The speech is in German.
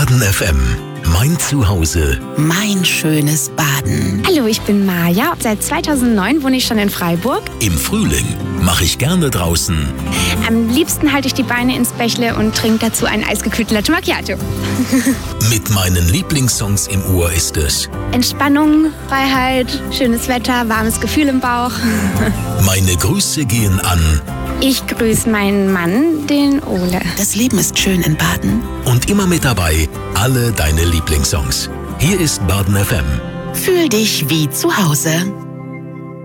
Baden FM. Mein Zuhause. Mein schönes Baden. Hallo, ich bin Maja. Seit 2009 wohne ich schon in Freiburg. Im Frühling mache ich gerne draußen. Am liebsten halte ich die Beine ins Bächle und trinke dazu einen eisgekühlten Latte Macchiato. Mit meinen Lieblingssongs im Ohr ist es Entspannung, Freiheit, schönes Wetter, warmes Gefühl im Bauch. Meine Grüße gehen an. Ich grüße meinen Mann, den Ole. Das Leben ist schön in Baden. Und immer mit dabei alle deine Lieblingssongs. Hier ist Baden FM. Fühl dich wie zu Hause.